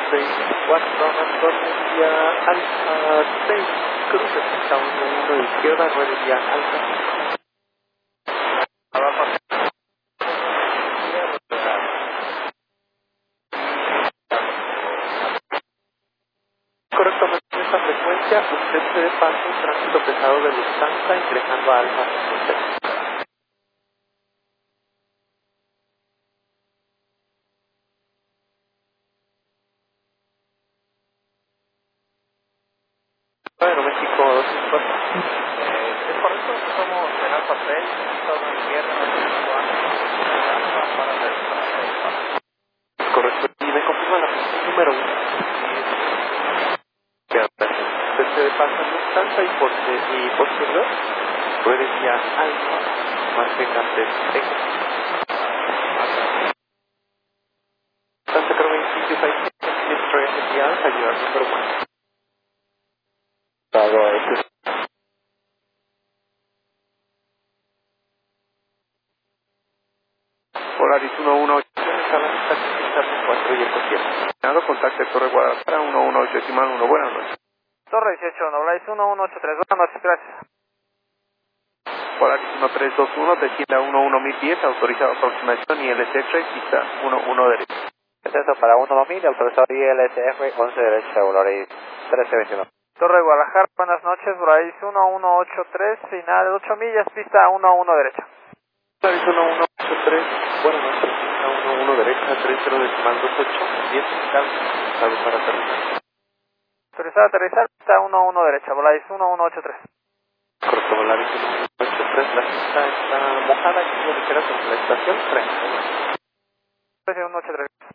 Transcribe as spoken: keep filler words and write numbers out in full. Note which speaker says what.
Speaker 1: veinticuatro, vía Alfa seis, cruce pista uno uno izquierda, nueve vía Alfa. Abajo. Correcto, en esta frecuencia usted se pasa un tránsito pesado de Lufthansa ingresando a Alfa seis. Bueno, México dos cinco cuatro.
Speaker 2: Eh, es correcto, somos en Alfa seis, estado en tierra, para hacer.
Speaker 1: Correcto, y me confirma la posición número uno. Que usted se pasa Lufthansa y, por, y posterior puede vía Alfa, marca tres X. Santa Cruz veinticinco, seis, Destroyer vía Alfa, ayudar número uno.
Speaker 2: Pago este.
Speaker 1: Polaris uno uno ocho, sala de cuatro y eco siete. Nada, contacte Torre Guadalajara uno uno ocho, decimal uno, buenas noches.
Speaker 2: Torre dieciocho, Noblays uno uno ocho tres, buenas noches, gracias.
Speaker 1: Polaris uno tres dos uno, descienda uno uno mil diez, autorizado aproximación I L S F, pista uno uno derecha.
Speaker 2: Descenso para uno mil, autorizado I L S F, once derecha, Volaris trece veintiuno. Torre Guadalajara, buenas noches, Volaris uno uno ocho tres, final ocho millas, pista uno uno derecha.
Speaker 1: Polaris uno uno ocho tres, buenas noches, pista uno uno derecha, tres cero decimal dos ocho, diez fiscal, estado para aterrizar.
Speaker 2: Autorizado a aterrizar, pista uno uno derecha, Volaris uno uno ocho tres.
Speaker 1: Correcto, Volaris uno uno ocho tres, la pista está mojada y tiene ligera sobre la estación, frente.
Speaker 2: uno ocho tres.